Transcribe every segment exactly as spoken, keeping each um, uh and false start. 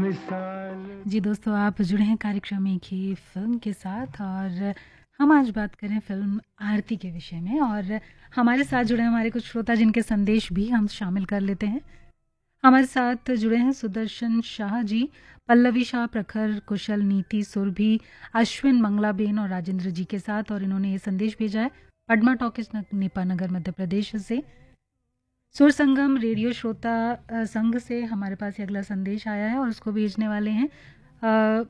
जी दोस्तों, आप जुड़े हैं कार्यक्रम एक ही फिल्म के साथ और हम आज बात करें फिल्म आरती के विषय में। और हमारे साथ जुड़े हैं हमारे कुछ श्रोता जिनके संदेश भी हम शामिल कर लेते हैं। हमारे साथ जुड़े हैं सुदर्शन शाह जी, पल्लवी शाह, प्रखर, कुशल, नीति, सुरभि, अश्विन, मंगलाबेन और राजेंद्र जी के साथ। और इन्होंने ये संदेश भेजा है पद्मा टॉकीज नेपानगर मध्य प्रदेश से। सुर संगम रेडियो श्रोता अ, संघ से हमारे पास ये अगला संदेश आया है और उसको भेजने वाले हैं अ,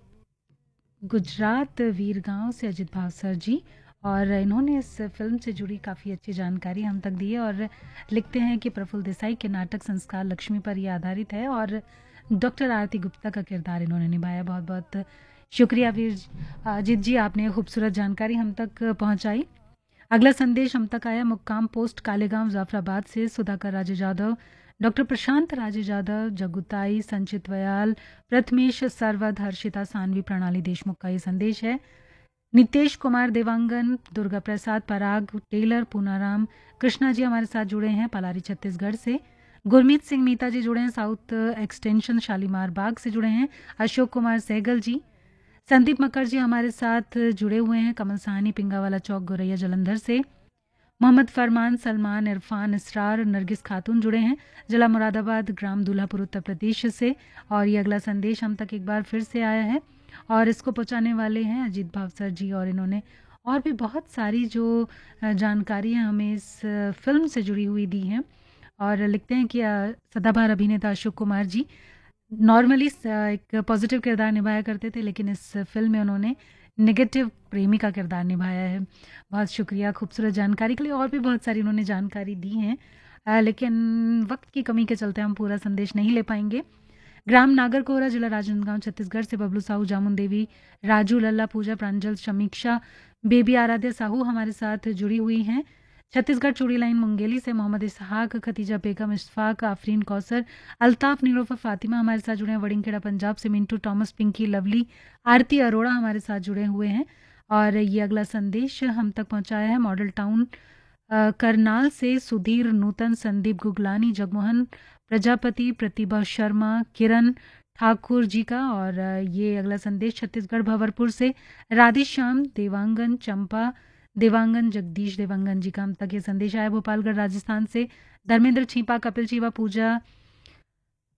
गुजरात वीरगांव से अजित भावसर जी। और इन्होंने इस फिल्म से जुड़ी काफ़ी अच्छी जानकारी हम तक दी है और लिखते हैं कि प्रफुल्ल देसाई के नाटक संस्कार लक्ष्मी पर यह आधारित है और डॉक्टर आरती गुप्ता का किरदार इन्होंने निभाया। बहुत बहुत शुक्रिया वीर अजित जी, आपने खूबसूरत जानकारी हम तक पहुंचाई। अगला संदेश हम तक आया मुक्काम पोस्ट कालेगांव जाफराबाद से सुधाकर राजे जादव, डॉक्टर प्रशांत राजे जादव, जगुताई, संचित वयाल, प्रथमेश सरवद, हर्षिता सानवी, प्रणाली देशमुख का ये संदेश है। नितेश कुमार देवांगन, दुर्गा प्रसाद पराग, टेलर पूनाराम, कृष्णा जी हमारे साथ जुड़े हैं पलारी छत्तीसगढ़ से। गुरमीत सिंह मीता जी जुड़े हैं साउथ एक्सटेंशन शालीमार बाग से जुड़े हैं। अशोक कुमार सहगल जी, संदीप मकर जी हमारे साथ जुड़े हुए हैं कमल साहनी, पिंगावाला चौक, गोरैया जलंधर से। मोहम्मद फरमान, सलमान, इरफान, इसरार, नरगिस खातून जुड़े हैं जिला मुरादाबाद, ग्राम दूल्हापुर, उत्तर प्रदेश से। और ये अगला संदेश हम तक एक बार फिर से आया है और इसको पहुंचाने वाले हैं अजीत भावसर जी। और इन्होंने और भी बहुत सारी जो जानकारियाँ हमें इस फिल्म से जुड़ी हुई दी हैं। और लिखते हैं कि सदाबहार अभिनेता अशोक कुमार जी नॉर्मली एक पॉजिटिव किरदार निभाया करते थे, लेकिन इस फिल्म में उन्होंने नेगेटिव प्रेमी का किरदार निभाया है। बहुत शुक्रिया खूबसूरत जानकारी के लिए। और भी बहुत सारी उन्होंने जानकारी दी हैं, आ, लेकिन वक्त की कमी के चलते हम पूरा संदेश नहीं ले पाएंगे। ग्राम नागरकोहरा, जिला राजनांदगांव, छत्तीसगढ़ से बबलू साहू, जामुन देवी, राजू, लल्ला, पूजा, प्रांजल, समीक्षा, बेबी आराध्य साहू हमारे साथ जुड़ी हुई हैं। छत्तीसगढ़ चूड़ी लाइन मुंगेली से मोहम्मद इसहाक, खतीजा बेगम, इशफाक, आफरीन कौसर, अल्ताफ, नीलोफर, फातिमा हमारे साथ जुड़े हैं। वड़िंगखेड़ा पंजाब से मिंटू टॉमस, पिंकी, लवली, आरती अरोड़ा हमारे साथ जुड़े हुए हैं। और ये अगला संदेश हम तक पहुंचाया है मॉडल टाउन अ, करनाल से सुधीर, नूतन, संदीप गुगलानी, जगमोहन प्रजापति, प्रतिभा शर्मा, किरण ठाकुर जी का। और अ, ये अगला संदेश छत्तीसगढ़ भंवरपुर से राधेश्याम, देवांगन, चंपा देवांगन, जगदीश देवांगन जी का हम तक ये संदेश आया। भोपालगढ़ राजस्थान से धर्मेंद्र छीपा, कपिल छीपा, पूजा